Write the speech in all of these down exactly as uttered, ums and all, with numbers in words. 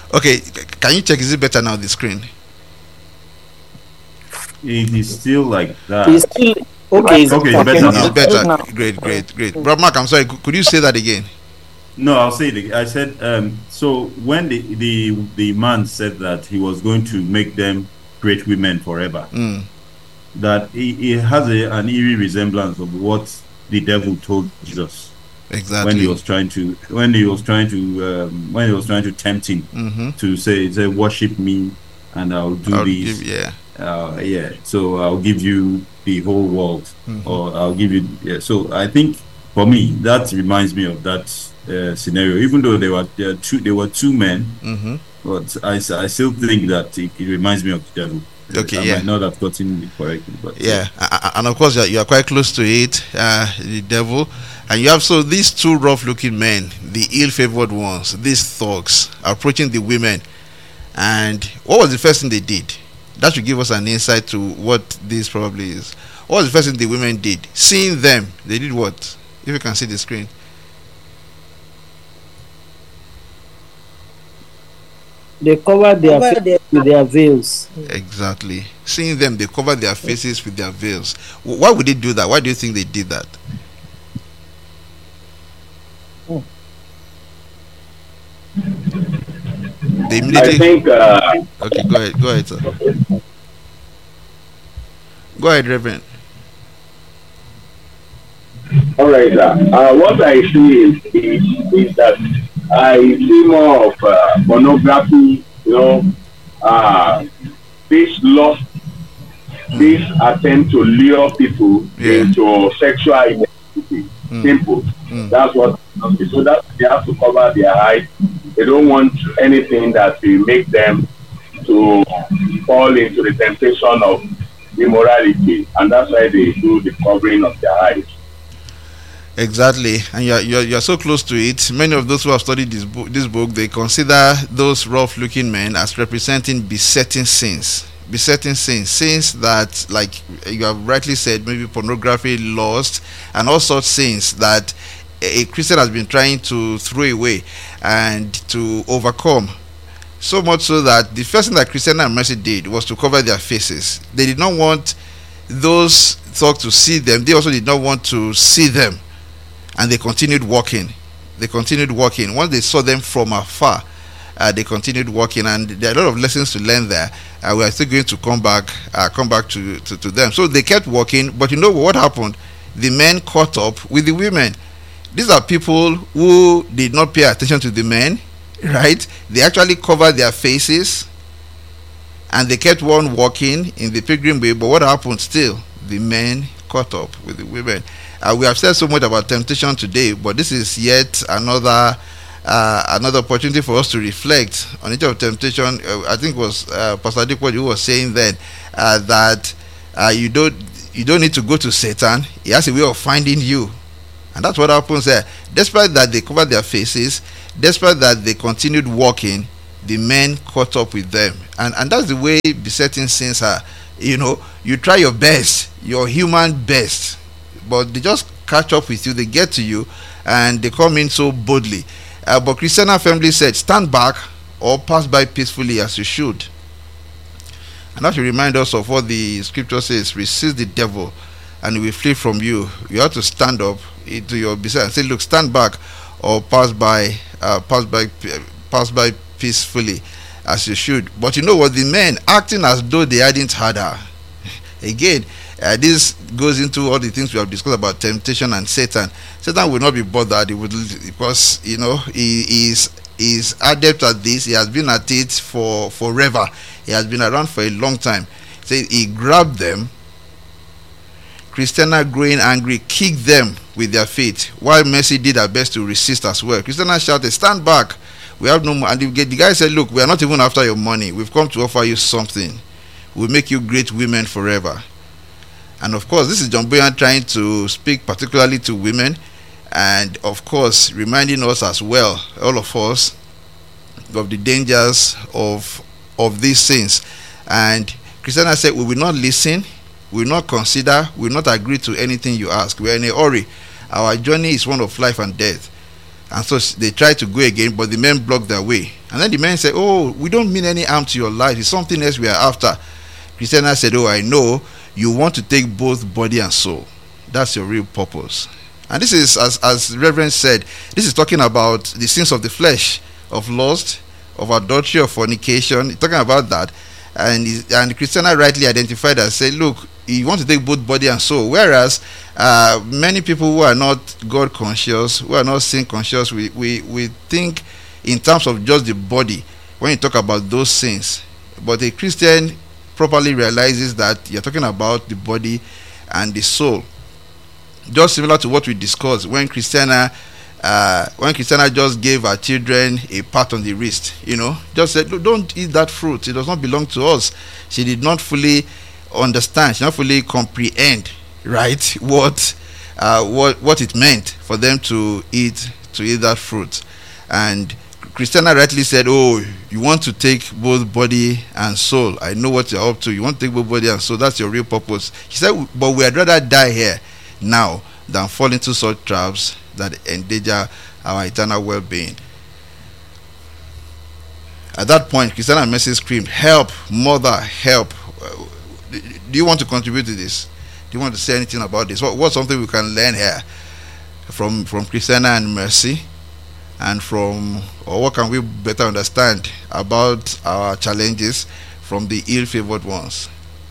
Okay, c- can you check? Is it better now? The screen. It is still like It's that. still okay. It's Okay, it's okay. better It's now. It's better. now. Great, great, great. Bro, Mark, I'm sorry. Could, could you say that again? No, I'll say it again. I said, um, so when the, the the man said that he was going to make them great women forever, Mm, that he, it has a, an eerie resemblance of what the devil told Jesus when he exactly. was trying to when he was trying to um, when he was trying to tempt him Mm-hmm. to say say worship me and I'll do I'll this. give, yeah. Uh, yeah, so I'll give you the whole world, Mhm. or I'll give you. Yeah, so I think for me that reminds me of that uh, scenario. Even though they were there two, they were two men, Mm-hmm. but I, s- I still think that it, it reminds me of the devil. Okay, I yeah. might not have gotten it correctly, but Yeah, a- a- and of course you are, you are quite close to it, uh, the devil, and you have so these two rough-looking men, the ill-favored ones, these thugs, approaching the women, and what was the first thing they did? That should give us an insight to what this probably is. What was the first thing the women did? Seeing them, they did what? If you can see the screen. They cover their Cover face their- with their veils. Exactly. Seeing them, they covered their faces with their veils. Wh- Why would they do that? Why do you think they did that? They I immediately. think uh, Okay, go ahead. Go ahead, sir. Go ahead, Reverend. all right. Uh, uh, what I see is, is is that I see more of uh, pornography. You know, uh, this lust, this attempt to lure people Yeah. into sexual identity. Mm. Simple. Mm. That's what. So that they have to cover their eyes. They don't want anything that will make them to fall into the temptation of immorality, and that's why they do the covering of their eyes. Exactly, and you're, you're you're so close to it. Many of those who have studied this book, this book, they consider those rough-looking men as representing besetting sins, besetting sins, sins that, like you have rightly said, maybe pornography, lust, and all such sins that a a Christian has been trying to throw away and to overcome. So much so that the first thing that Christiana and Mercy did was to cover their faces. They did not want those thugs to see them. They also did not want to see them, and they continued walking. They continued walking. Once they saw them from afar, uh, they continued walking, and there are a lot of lessons to learn there. Uh, we are still going to come back, uh, come back to, to to them. So they kept walking, but you know what happened? The men caught up with the women. These are people who did not pay attention to the men, right? They actually covered their faces, and they kept on walking in the pilgrim way. But what happened? Still, the men caught up with the women. Uh, we have said so much about temptation today, but this is yet another uh, another opportunity for us to reflect on each of temptation. Uh, I think it was uh, Pastor Adequate who was saying then uh, that uh, you don't you don't need to go to Satan. He has a way of finding you, and that's what happens there. Despite that they covered their faces, despite that they continued walking, the men caught up with them, and and that's the way besetting sins are. You know, you try your best, your human best, but they just catch up with you. They get to you, and they come in so boldly. Uh, but Christiana firmly said, stand back or pass by peacefully as you should. And that should remind us of what the scripture says: resist the devil and he will flee from you. You have to stand up to your beset and say, look, stand back or pass by uh, pass by pass by peacefully as you should. But you know what? The men acting as though they hadn't had her. Again, uh, this goes into all the things we have discussed about temptation and Satan. Satan will not be bothered. He would, because you know he is is adept at this. He has been at it for forever. He has been around for a long time. So he grabbed them. Christiana, growing angry, kicked them with their feet, while Mercy did her best to resist as well. Christiana shouted, stand back, we have no more. And the, the guy said, look, we are not even after your money. We've come to offer you something. We'll make you great women forever. And of course, this is John Boyan trying to speak particularly to women, and of course reminding us as well, all of us, of the dangers of of these sins. And Christiana said, we will not listen, we will not consider, we will not agree to anything you ask. We are in a hurry. Our journey is one of life and death. And so they tried to go again, but the men blocked their way. And then the men said, oh, we don't mean any harm to your life. It's something else we are after. Christiana said, oh, I know you want to take both body and soul. That's your real purpose. And this is, as, as Reverend said, this is talking about the sins of the flesh, of lust, of adultery, of fornication. He's talking about that. And, and Christiana rightly identified and said, look, you want to take both body and soul. Whereas uh, many people who are not God conscious, who are not sin conscious, we, we, we think in terms of just the body when you talk about those sins. But a Christian properly realizes that you're talking about the body and the soul. Just similar to what we discussed when Christiana uh, when Christiana just gave her children a pat on the wrist, you know, just said, look, don't eat that fruit. It does not belong to us. She did not fully understand, she did not fully comprehend, right, what uh, what what it meant for them to eat to eat that fruit. And Christiana rightly said, oh, you want to take both body and soul. I know what you're up to. You want to take both body and soul. That's your real purpose. She said, but we'd rather die here now than fall into such traps that endanger our eternal well-being. At that point, Christiana and Mercy screamed, help, mother, help. Uh, do you want to contribute to this? Do you want to say anything about this? What, what's something we can learn here from, from Christiana and Mercy? And from, or what can we better understand about our challenges from the ill-favored ones?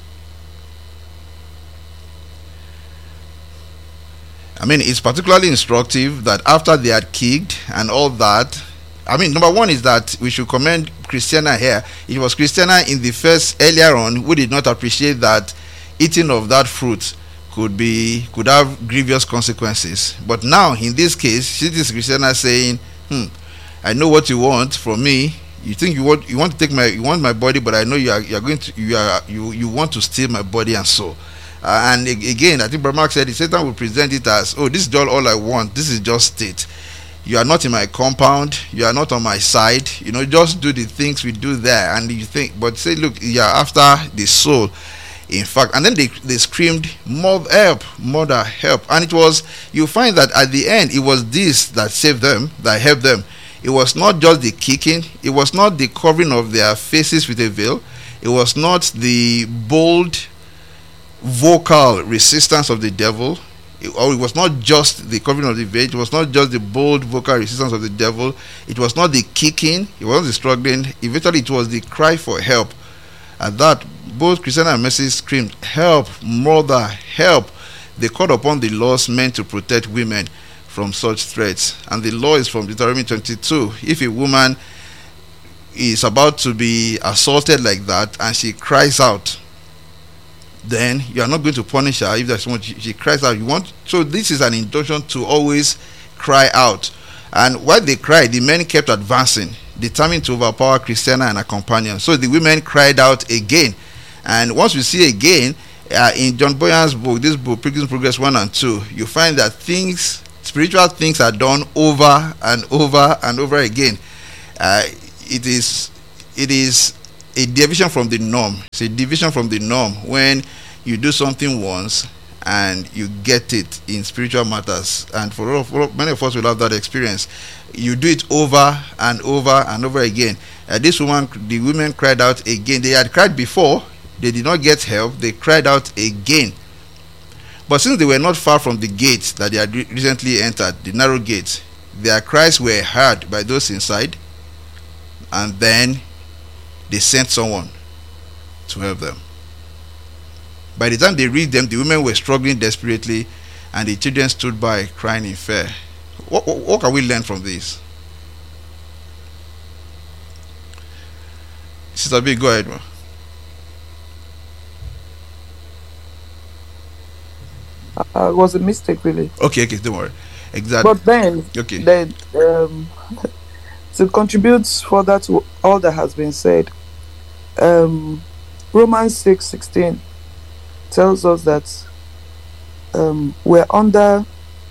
I mean, it's particularly instructive that after they had kicked and all that, I mean, number one is that we should commend Christiana here. It was Christiana in the first, earlier on, who did not appreciate that eating of that fruit could be, could have grievous consequences. But now, in this case, this is Christiana saying, hmm, I know what you want from me. You think you want, you want to take my, you want my body, but I know you are, you are going to, you are, you, you want to steal my body and soul. Uh, and again, I think Brother Mark said, Satan will present it as, oh, this is just all I want. This is just it. You are not in my compound. You are not on my side. You know, just do the things we do there. And you think, but say, look, you are after the soul. In fact, and then they, they screamed, mother, help, mother, help. And it was, you find that at the end, it was this that saved them, that helped them. It was not just the kicking. It was not the covering of their faces with a veil. It was not the bold vocal resistance of the devil, it, or it was not just the covering of the veil, it was not just the bold vocal resistance of the devil, it was not the kicking, it wasn't the struggling, eventually it was the cry for help. At that, both Christiana and Mercy screamed, help, mother, help. They called upon the laws meant to protect women from such threats. And the law is from Deuteronomy twenty-two. If a woman is about to be assaulted like that and she cries out, then you are not going to punish her if that's what she, she cries out. You want, so this is an injunction to always cry out. And while they cried, the men kept advancing, determined to overpower Christiana and her companion. So the women cried out again. And once we see again, uh, in John Boyan's book, this book, Pilgrim's Progress one and two, you find that things, spiritual things are done over and over and over again. Uh, it is, it is a deviation from the norm. It's a deviation from the norm when you do something once and you get it in spiritual matters. And for, for many of us will have that experience. You do it over and over and over again. Uh, this woman, the women cried out again. They had cried before. They did not get help. They cried out again. But since they were not far from the gate that they had re- recently entered, the narrow gate, their cries were heard by those inside. And then they sent someone to help them. By the time they reached them, the women were struggling desperately, and the children stood by crying in fear. What, what, what can we learn from this? Sister B, go ahead, man. Uh, it was a mistake, really. Okay, okay, don't worry. Exactly. But then, okay. then um, to contribute further to all that has been said, um, Romans six sixteen tells us that um, we're under.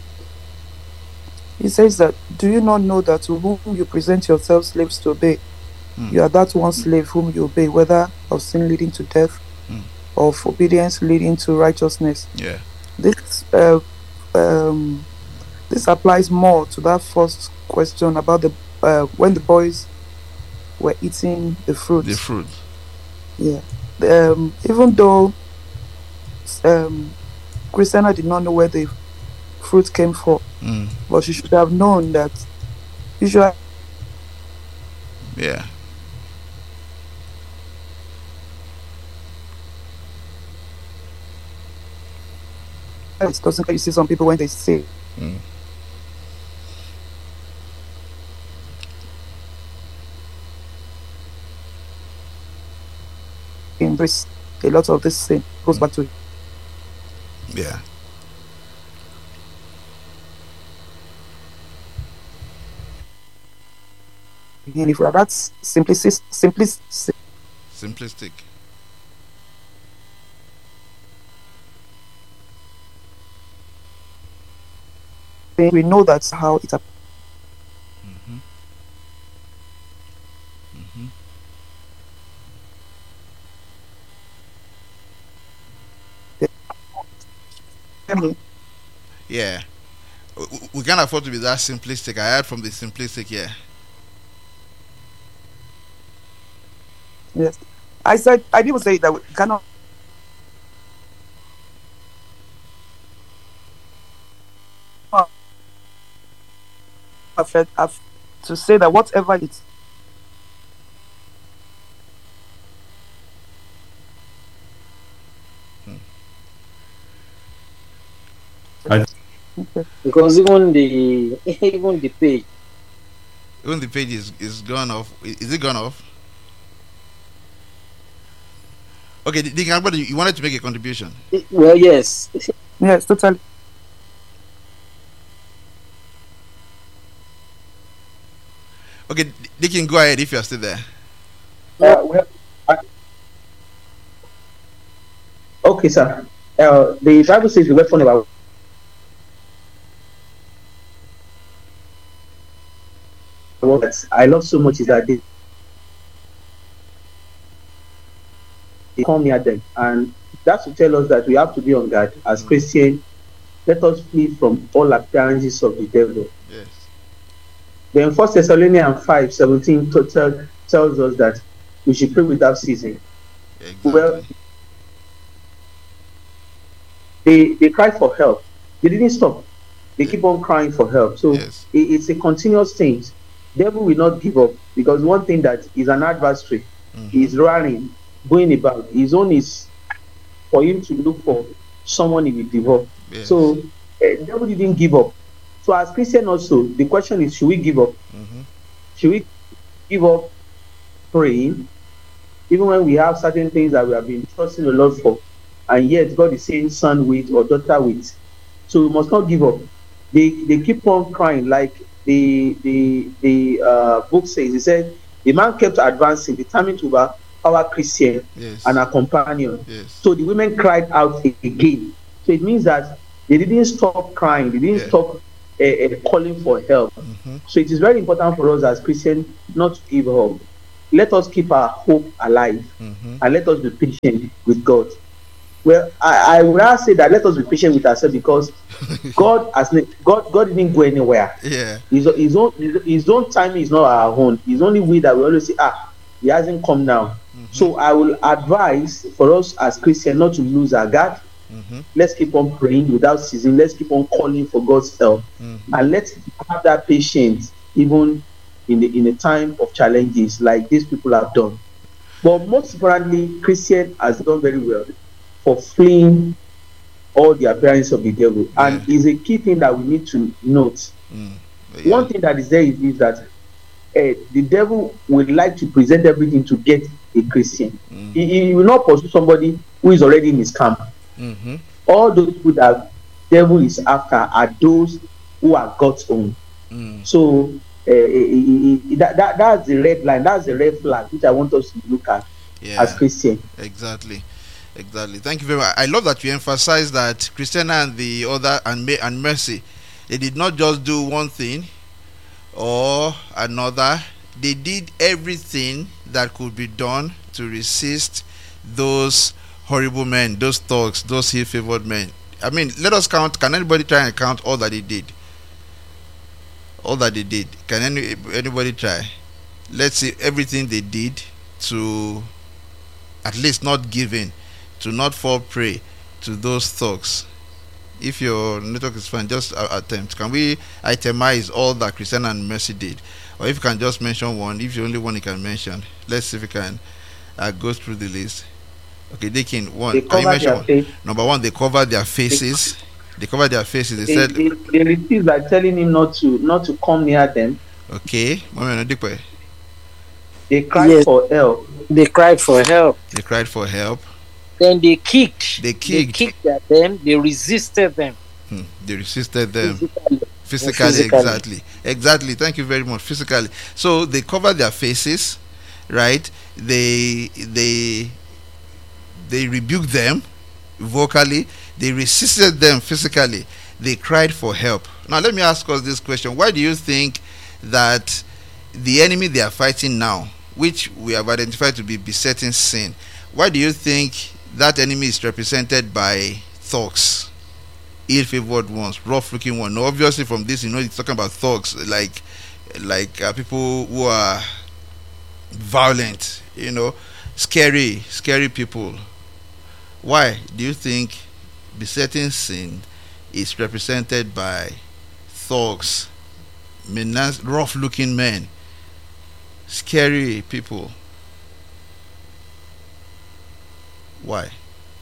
He says that, do you not know that to whom you present yourselves slaves to obey, mm. you are that one slave whom you obey, whether of sin leading to death, mm. or of obedience leading to righteousness? Yeah. This uh, um, this applies more to that first question about the uh, when the boys were eating the fruit. The fruit. Yeah. Um, even though um, Christiana did not know where the fruit came from, Mm. but she should have known that usually Yeah. it doesn't. You see some people when they say Mm. embrace a lot of this sin goes back to Yeah. and if that's simplicity, simplicity, Simplistic. we know that's how it happened. Mm-hmm. Mm-hmm. Yeah. We, we- we can't afford to be that simplistic. I heard from the simplistic, yeah. Yes, I said I didn't say that we cannot. Affect, aff- to say that whatever it's I- okay. Because even the even the page, Even the page is, is gone off. I- Is it gone off? Okay, Deacon Agbado, you you wanted to make a contribution. well, yes, Yes, totally. Okay, Deacon, go ahead if you're still there. Uh, well, I- okay, sir. Uh, the Bible says the weapon of our words I love so much is that they, they come near them, and that's to tell us that we have to be on guard as Christians. Let us flee from all appearances of the devil. Yes. Then First Thessalonians five seventeen to tell, tells us that we should pray without ceasing. Exactly. Well, they they cry for help. They didn't stop. They keep on crying for help. So Yes. it, it's a continuous thing. Devil will not give up, because one thing that is an adversary. Mhm. He's running, going about. His own is for him to look for someone he will devour. Yes. So uh, devil didn't give up. So as Christian also, the question is, should we give up? Mhm. Should we give up praying, even when we have certain things that we have been trusting the Lord for, and yet God is saying son with or daughter with? So we must not give up. They they keep on crying, like the the the uh, book says. He said the man kept advancing, determined to overpower Christian Yes. and her companion. Yes. So the women cried out again. So it means that they didn't stop crying. They didn't Yeah. stop uh, uh, calling for help. Mhm. So it is very important for us as Christians not to give up. Let us keep our hope alive, Mhm. and let us be patient with God. Well, I, I would rather say that let us be patient with ourselves, because God has ne- God God didn't go anywhere. Yeah. His, his own his, his own timing is not our own. His only way that we always say, ah, he hasn't come now. So I will advise for us as Christians not to lose our guard. Mhm. Let's keep on praying without ceasing. Let's keep on calling for God's help, Mhm. and let's have that patience even in the in a time of challenges like these people have done. But most importantly, Christian has done very well for fleeing all the appearance of the devil, and Yeah. is a key thing that we need to note. Mm. Yeah. One thing that is there is, is that uh, the devil would like to present everything to get a Christian. Mm. He, he will not pursue somebody who is already in his camp. Mhm. All those people that devil is after are those who are God's own. Mm. So uh, he- he- that, that that's the red line. That's the red flag which I want us to look at Yeah. as Christians. Exactly. Exactly. Thank you very much. I love that you emphasize that Christiana and the other and May and Mercy, they did not just do one thing or another. They did everything that could be done to resist those horrible men, those thugs, those ill-favored men. I mean, let us count. Can anybody try and count all that they did? All that they did. Can any anybody try? let's say, everything they did to at least not give in, to not fall prey to those thugs. If your network is fine, just uh, attempt. Can we itemize all that Christian and Mercy did? Or if you can just mention one, if the only one you can mention, let's see if we can uh, go through the list. Okay, they can one. They Can you cover mention their one? face. Number one, they covered their faces. They covered their faces. They They, said, they, they refuse by telling him not to not to come near them. okay, Mama Nodipe. They cried Yes. for help. They cried for help. They cried for help. Then they kicked. They kicked. They kicked at them. They resisted them. Hmm. They resisted them Physically. physically. physically. Exactly. Exactly. Thank you very much. Physically. So they covered their faces, right? They they they rebuked them vocally. They resisted them physically. They cried for help. Now let me ask us this question: why do you think that the enemy they are fighting now, which we have identified to be besetting sin, why do you think that enemy is represented by thugs, ill-favored ones, rough-looking ones? Now, obviously, from this, you know, it's talking about thugs, like, like uh, people who are violent, you know, scary, scary people. Why do you think besetting sin is represented by thugs, menace, rough-looking men, scary people? Why?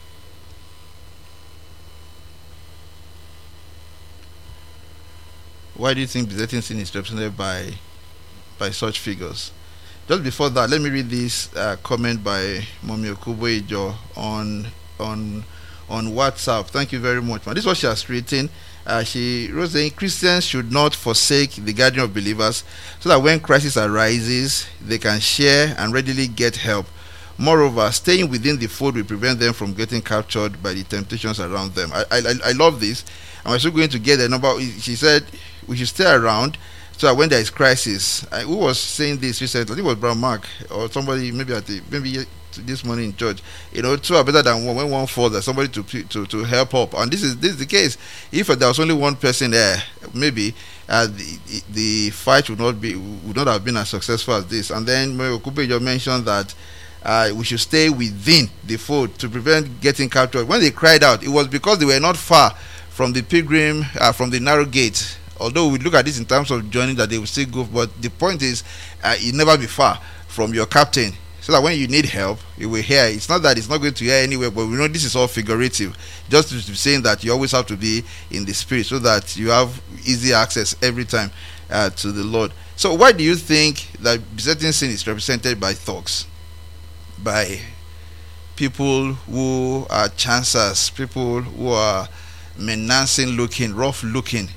Why do you think besetting sin is represented by by such figures? Just before that, let me read this uh, comment by Mommy Okubo Ijo on on on WhatsApp. Thank you very much, man. This is what she has written. Uh, she wrote saying Christians should not forsake the gathering of believers, so that when crisis arises, they can share and readily get help. Moreover, staying within the fold will prevent them from getting captured by the temptations around them. I I, I love this. I'm also going to get the number. She said we should stay around so that when there is crisis. I, who was saying this recently? I think it was Brown Mark or somebody, maybe at the maybe this morning in church. You know, two are better than one. When one falls, there's somebody to to to help up. And this is this is the case. If there was only one person there, maybe uh, the the fight would not be would not have been as successful as this. And then Okupe mentioned that Uh, we should stay within the fold to prevent getting captured. When they cried out, it was because they were not far from the pilgrim, uh, from the narrow gate. Although we look at this in terms of journey, that they will still go, but the point is, uh, it never be far from your captain, so that when you need help, you will hear. It's not that it's not going to hear anywhere, but we know this is all figurative, just to saying that you always have to be in the spirit, so that you have easy access every time uh, to the Lord. So why do you think that besetting sin is represented by thugs, by people who are chancers, people who are menacing looking, rough looking?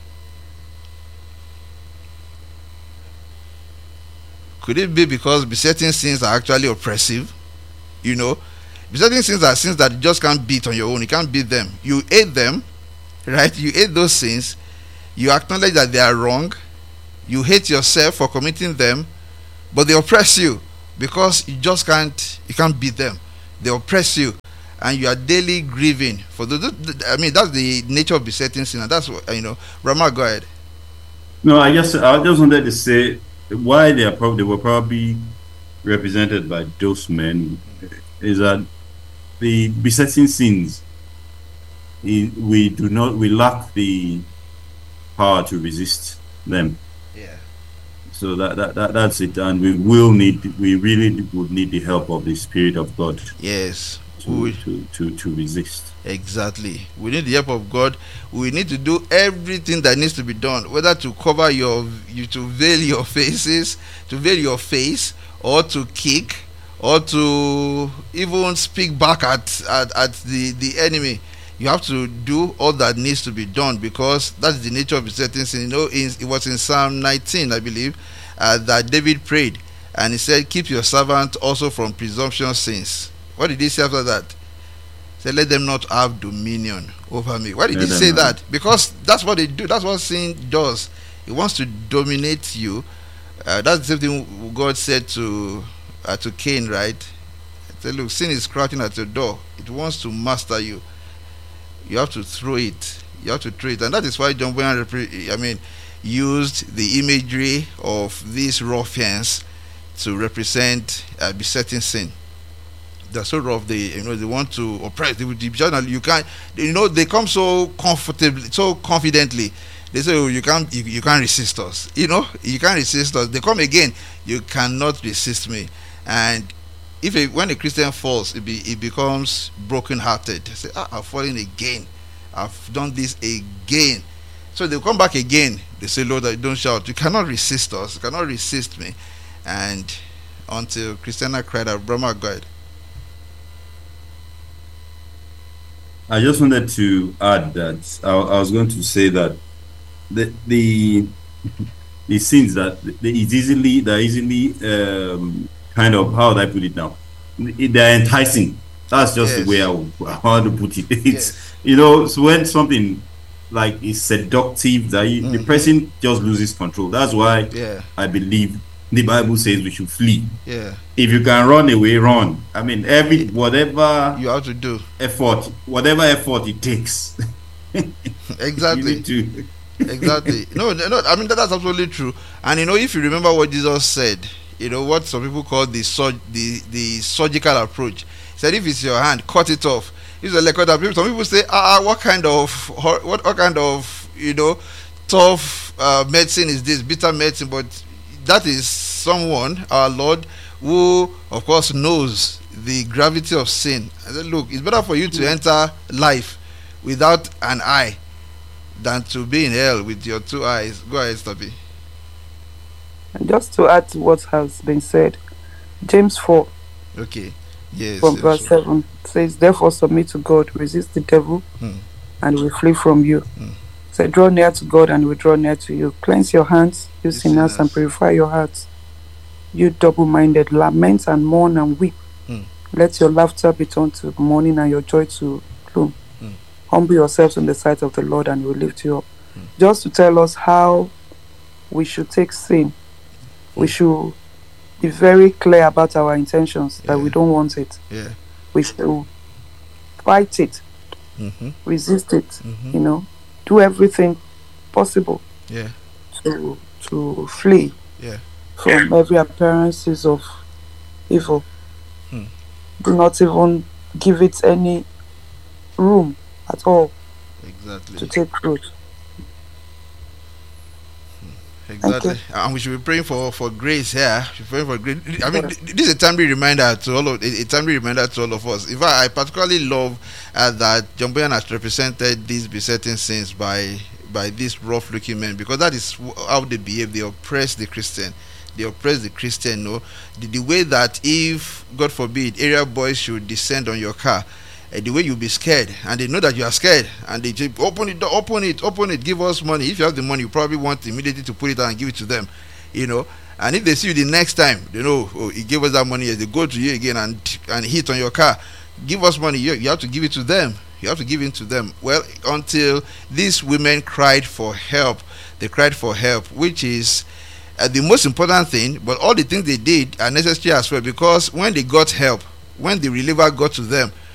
Could it be because besetting sins are actually oppressive? You know, besetting sins are sins that you just can't beat on your own. You can't beat them. You hate them, right? You hate those sins. You acknowledge that they are wrong. You hate yourself for committing them, but they oppress you because you just can't, you can't beat them. They oppress you, and you are daily grieving for those. I mean, that's the nature of besetting sin, and that's what, you know. Rama, go ahead. No, I just I just wanted to say why they are probably they were probably represented by those men is that the besetting sins, we do not we lack the power to resist them. Yeah. So that, that, that that's it, and we will need we really would need the help of the Spirit of God. Yes. To, to, to, to resist. Exactly. We need the help of God. We need to do everything that needs to be done, whether to cover your, you to veil your faces, to veil your face, or to kick, or to even speak back at at, at the, the enemy. You have to do all that needs to be done, because that's the nature of besetting sin. You know, in, it was in Psalm nineteen, I believe, uh, that David prayed, and he said, "Keep your servant also from presumptuous sins." What did he say after that? He said, "Let them not have dominion over me." Why did Let he say them that? Because that's what they do. That's what sin does. It wants to dominate you. Uh, that's the same thing God said to uh, to Cain, right? He said, "Look, sin is crouching at your door. It wants to master you. You have to throw it. You have to throw it." And that is why John Bunyan, I mean, used the imagery of these ruffians to represent uh, besetting sin. They're so rough. They, you know, they want to oppress. They, they, you can't, you know, they come so comfortably, so confidently. They say, oh, you can't, you, you can't resist us. You know, you can't resist us. They come again, you cannot resist me. And if a, when a Christian falls, it, be, it becomes broken-hearted. They say, ah, I've fallen again. I've done this again. So they come back again. They say, Lord, don't shout. You cannot resist us. You cannot resist me. And until Christiana cried out, Brahma, God. I just wanted to add that I, I was going to say that the the the scenes that they is easily they're easily um, kind of, how would I put it now? They're enticing. That's just Yes. the way I, would, I want to put it. It's Yes. you know, so when something like is seductive, that you, the Mhm. person just loses control. That's why Yeah, I believe the Bible says we should flee. yeah. If you can run away, run. I mean, every whatever You have to do. effort, whatever effort it takes, you Exactly. need to. Exactly. No, no, no, I mean, that, that's absolutely true. And you know, if you remember what Jesus said, you know, what some people call the surg- the, the surgical approach. He said, if it's your hand, cut it off. If it's like other people, some people say, ah, ah, what kind of, hor- what, what kind of, you know, tough uh, medicine is this, bitter medicine? But that is someone, our Lord, who, of course, knows the gravity of sin. I said, look, it's better for you to enter life without an eye than to be in hell with your two eyes. Go ahead, Stubby. And just to add to what has been said, James four Okay. Yes. from yes, verse sure. seven says, therefore submit to God, resist the devil, Hmm. and he will flee from you. Hmm. Say, draw near to God, and he will draw near to you. Cleanse your hands, you You sinners, and sinners. purify your hearts. You double-minded, lament and mourn and weep. Hmm. Let your laughter be turned to mourning and your joy to gloom. Hmm. Humble yourselves in the sight of the Lord, and he will lift you up. Hmm. Just to tell us how we should take sin, we should be very clear about our intentions, that we Yeah. don't want it. Yeah. We should fight it, Mm-hmm. resist it, Mm-hmm. you know, do everything possible Yeah. to to flee Yeah. from every appearances of evil. Hmm. Do not even give it any room at all to Exactly. take root. Exactly. And we should be praying for, for grace here. We should be praying for grace. I mean, th- this is a timely reminder to all of a, a timely reminder to all of us. In fact, I particularly love uh, that John Boyan has represented these besetting sins by by these rough-looking men, because that is wh- how they behave. They oppress the Christian. They oppress the Christian. No, the, the way that if God forbid area boys should descend on your car, uh, the way you'll be scared, and they know that you are scared, and they say, open it, open it, open it, give us money. If you have the money, you probably want immediately to put it down and give it to them, you know. And if they see you the next time, they know, oh, he gave us that money. As they go to you again and and hit on your car, give us money. You, you have to give it to them. You have to give it to them. Well, until these women cried for help, they cried for help, which is uh, the most important thing. But all the things they did are necessary as well, because when they got help, when the reliever got to them,